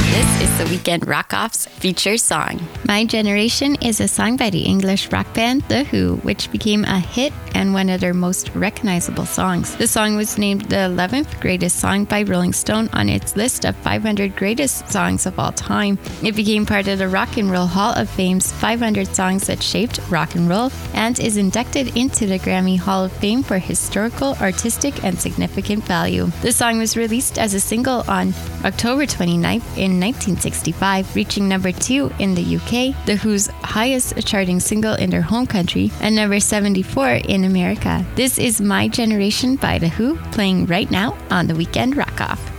This is the Weekend Rock-Off's feature song. My Generation is a song by the English rock band The Who, which became a hit and one of their most recognizable songs. The song was named the 11th greatest song by Rolling Stone on its list of 500 greatest songs of all time. It became part of the Rock and Roll Hall of Fame's 500 songs that shaped rock and roll and is inducted into the Grammy Hall of Fame for historical, artistic, and significant value. The song was released as a single on October 29th in 1965, reaching number 2 in the UK, The Who's highest charting single in their home country, and number 74 in America. This is My Generation by The Who, playing right now on the Weekend Rock-Off.